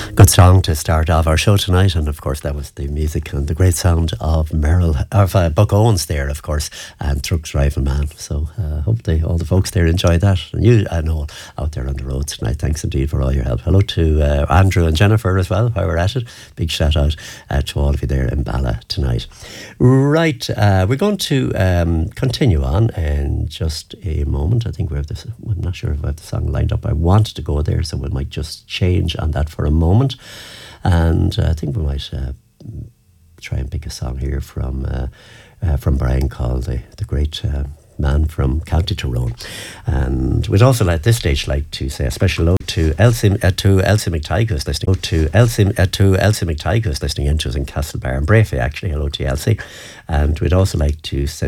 Good song to start off our show tonight, and of course that was the music and the great sound of Buck Owens there, of course, and Trucks Driving Man. So hope all the folks there enjoyed that, and you and all out there on the road tonight. Thanks indeed for all your help. Hello to Andrew and Jennifer as well while we're at it. Big shout out to all of you there in Bala tonight. Right, we're going to continue on in just a moment. I think we have this. I'm not sure if I have the song lined up. I wanted to go there, so we might just change on that for a moment. And I think we might try and pick a song here from Brian called the Great Man from County Tyrone. And we'd also at this stage like to say a special hello to Elsie McTighe, who's listening. To Elsie McTighe, who's listening in to us in Castlebar and Braefy, actually. Hello to Elsie. And we'd also like to send